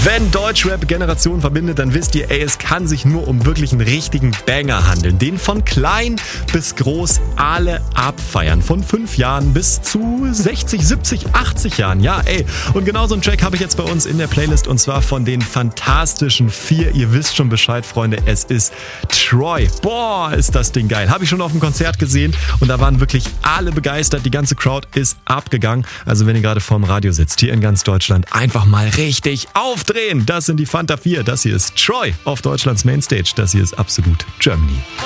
Wenn Deutschrap Generationen verbindet, dann wisst ihr, es kann sich nur um wirklich einen richtigen Banger handeln. Den von klein bis groß alle abfeiern. Von 5 Jahren bis zu 60, 70, 80 Jahren. Ja, Und genau so einen Track habe ich jetzt bei uns in der Playlist und zwar von den Fantastischen 4. Ihr wisst schon Bescheid, Freunde. Es ist Troy. Boah, ist das Ding geil. Habe ich schon auf dem Konzert gesehen und da waren wirklich alle begeistert. Die ganze Crowd ist abgegangen. Also wenn ihr gerade vorm Radio sitzt, hier in ganz Deutschland, einfach mal richtig aufdrehen. Das sind die Fanta 4. Das hier ist Troy auf Deutschlands Mainstage. Das hier ist absolut Germany.